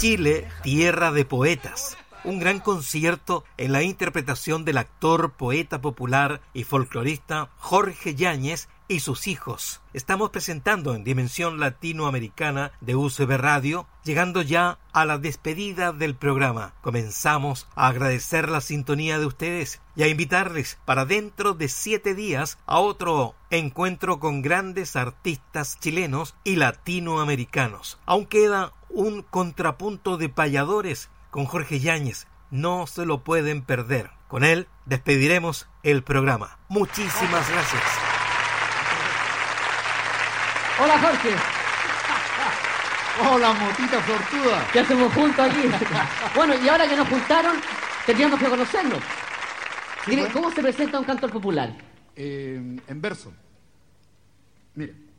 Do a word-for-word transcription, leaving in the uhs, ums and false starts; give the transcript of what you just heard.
Chile, tierra de poetas. Un gran concierto en la interpretación del actor, poeta popular y folclorista Jorge Yáñez y sus hijos. Estamos presentando en Dimensión Latinoamericana de U C B Radio, llegando ya a la despedida del programa. Comenzamos a agradecer la sintonía de ustedes y a invitarles para dentro de siete días a otro encuentro con grandes artistas chilenos y latinoamericanos. Aún queda un contrapunto de payadores con Jorge Yáñez. No se lo pueden perder. Con él despediremos el programa. Muchísimas gracias. Hola, Jorge. Hola, Motita Fortuda. ¿Qué hacemos juntos aquí? Bueno, y ahora que nos juntaron, tendríamos que conocernos. Sí, Mire, bueno. ¿cómo se presenta un cantor popular? Eh, en verso. Mire.